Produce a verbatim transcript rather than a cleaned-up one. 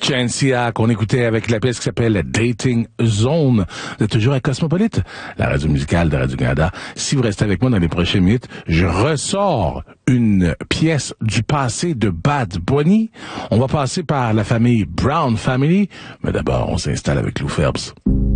Chancia qu'on écoutait avec la pièce qui s'appelle Dating Zone. Vous êtes toujours à Cosmopolite, la radio musicale de Radio-Canada. Si vous restez avec moi dans les prochaines minutes, je ressors une pièce du passé de Bad Bunny. On va passer par la famille Brown Family, mais d'abord, on s'installe avec Lou Phelps.